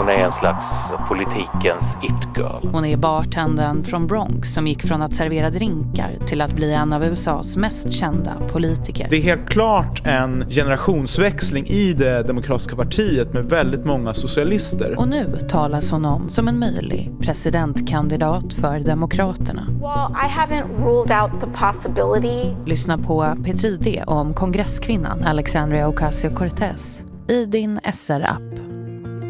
Hon är en slags politikens it-girl. Hon är bartendern från Bronx som gick från att servera drinkar till att bli en av USAs mest kända politiker. Det är helt klart en generationsväxling i det demokratiska partiet med väldigt många socialister. Och nu talas hon om som en möjlig presidentkandidat för Demokraterna. Well, I haven't ruled out the possibility. Lyssna på Petri D om kongresskvinnan Alexandria Ocasio-Cortez i din SR-app.